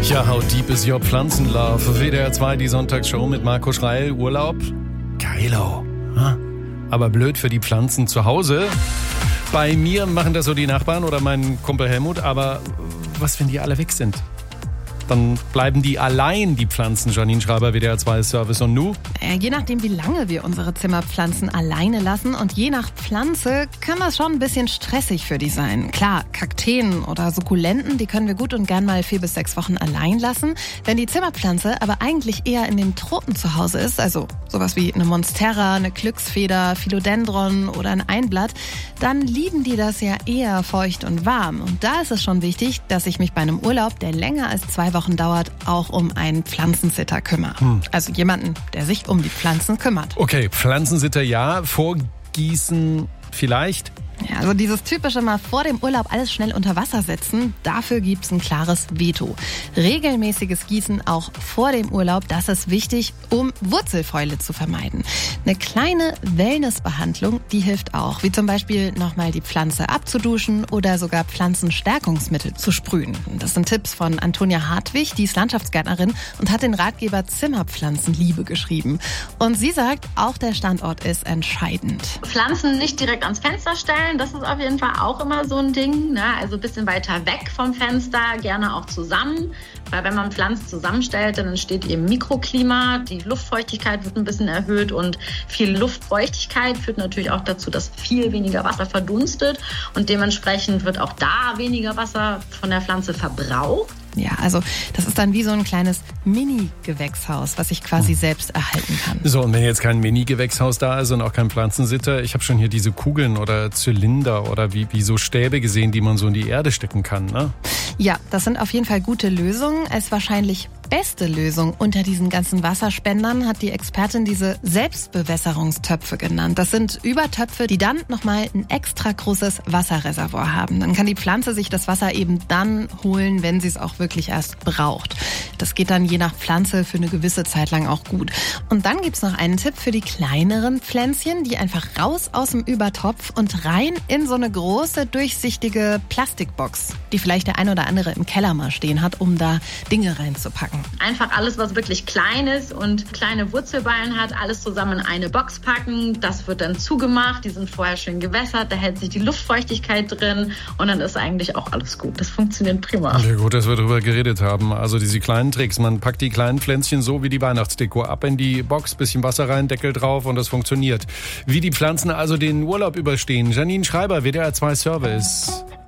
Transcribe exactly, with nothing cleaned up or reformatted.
Ja, how deep is your Pflanzenlove? W D R zwei, die Sonntagsshow mit Marco Schreil. Urlaub? Geilo. Aber blöd für die Pflanzen zu Hause. Bei mir machen das so die Nachbarn oder mein Kumpel Helmut. Aber was, wenn die alle weg sind? Dann bleiben die allein, die Pflanzen. Janine Schreiber, W D R zwei Service und Nu? Äh, je nachdem, wie lange wir unsere Zimmerpflanzen alleine lassen und je nach Pflanze kann das schon ein bisschen stressig für die sein. Klar, Kakteen oder Sukkulenten, die können wir gut und gern mal vier bis sechs Wochen allein lassen. Wenn die Zimmerpflanze aber eigentlich eher in den Tropen zu Hause ist, also sowas wie eine Monstera, eine Glücksfeder, Philodendron oder ein Einblatt, dann lieben die das ja eher feucht und warm. Und da ist es schon wichtig, dass ich mich bei einem Urlaub, der länger als zwei Wochen dauert, auch um einen Pflanzensitter kümmere. Hm. Also jemanden, der sich um die Pflanzen kümmert. Okay, Pflanzensitter ja, vorgießen vielleicht. Ja, also dieses typische mal vor dem Urlaub alles schnell unter Wasser setzen, dafür gibt's ein klares Veto. Regelmäßiges Gießen auch vor dem Urlaub, das ist wichtig, um Wurzelfäule zu vermeiden. Eine kleine Wellnessbehandlung, die hilft auch, wie zum Beispiel nochmal die Pflanze abzuduschen oder sogar Pflanzenstärkungsmittel zu sprühen. Das sind Tipps von Antonia Hartwig, die ist Landschaftsgärtnerin und hat den Ratgeber Zimmerpflanzenliebe geschrieben. Und sie sagt, auch der Standort ist entscheidend. Pflanzen nicht direkt ans Fenster stellen, das ist auf jeden Fall auch immer so ein Ding, ne? Also ein bisschen weiter weg vom Fenster, gerne auch zusammen. Weil wenn man Pflanzen zusammenstellt, dann entsteht eben Mikroklima, die Luftfeuchtigkeit wird ein bisschen erhöht und viel Luftfeuchtigkeit führt natürlich auch dazu, dass viel weniger Wasser verdunstet und dementsprechend wird auch da weniger Wasser von der Pflanze verbraucht. Ja, also das ist dann wie so ein kleines Mini-Gewächshaus, was ich quasi selbst erhalten kann. So, und wenn jetzt kein Mini-Gewächshaus da ist und auch kein Pflanzensitter, ich habe schon hier diese Kugeln oder Zylinder oder wie, wie so Stäbe gesehen, die man so in die Erde stecken kann, ne? Ja, das sind auf jeden Fall gute Lösungen. Als wahrscheinlich beste Lösung unter diesen ganzen Wasserspendern hat die Expertin diese Selbstbewässerungstöpfe genannt. Das sind Übertöpfe, die dann nochmal ein extra großes Wasserreservoir haben. Dann kann die Pflanze sich das Wasser eben dann holen, wenn sie es auch wirklich erst braucht. Das geht dann je nach Pflanze für eine gewisse Zeit lang auch gut. Und dann gibt's noch einen Tipp für die kleineren Pflänzchen, die einfach raus aus dem Übertopf und rein in so eine große, durchsichtige Plastikbox, die vielleicht der ein oder andere im Keller mal stehen hat, um da Dinge reinzupacken. Einfach alles, was wirklich klein ist und kleine Wurzelballen hat, alles zusammen in eine Box packen. Das wird dann zugemacht, die sind vorher schön gewässert, da hält sich die Luftfeuchtigkeit drin und dann ist eigentlich auch alles gut. Das funktioniert prima. Ja, gut, dass wir darüber geredet haben. Also diese kleinen Tricks, man packt die kleinen Pflänzchen so wie die Weihnachtsdeko ab in die Box, bisschen Wasser rein, Deckel drauf und das funktioniert. Wie die Pflanzen also den Urlaub überstehen. Janine Schreiber, W D R zwei Service.